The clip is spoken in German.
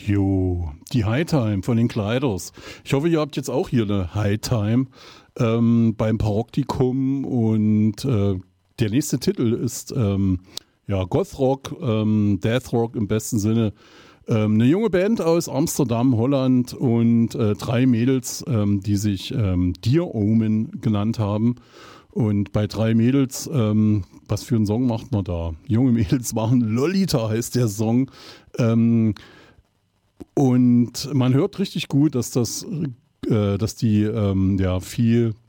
Jo, die High Time von den Kleiders. Ich hoffe, ihr habt jetzt auch hier eine High Time beim Paroptikum und der nächste Titel ist Gothrock, Deathrock im besten Sinne. Eine junge Band aus Amsterdam, Holland und 3 Mädels, die sich Dear Omen genannt haben. Und bei 3 Mädels, was für einen Song macht man da? Junge Mädels machen Lolita heißt der Song. Und man hört richtig gut, dass die viel